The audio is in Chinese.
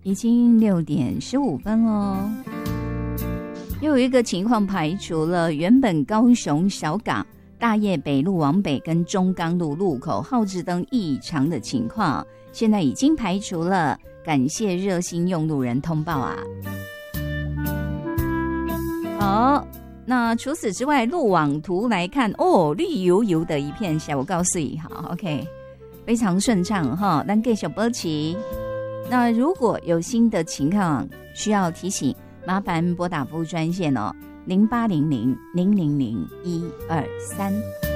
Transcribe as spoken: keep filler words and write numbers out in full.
已经六点十五分哦。又有一个情况排除了，原本高雄小港大业北路往北跟中钢路路口号志灯异常的情况，现在已经排除了，感谢热心用路人通报啊。好，那除此之外，路网图来看，哦，绿油油的一片小，我告诉你，好 ，OK， 非常顺畅哈。咱继续保持。那如果有新的情况需要提醒，麻烦拨打服务专线哦，零八零零零零零一二三。